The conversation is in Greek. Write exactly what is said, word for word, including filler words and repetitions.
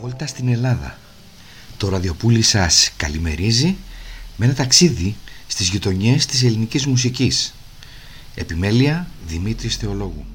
βόλτα στην Ελλάδα. Το ραδιοπούλι σας καλημερίζει με ένα ταξίδι στις γειτονιές της ελληνικής μουσικής. Επιμέλεια Δημήτρης Θεολόγου.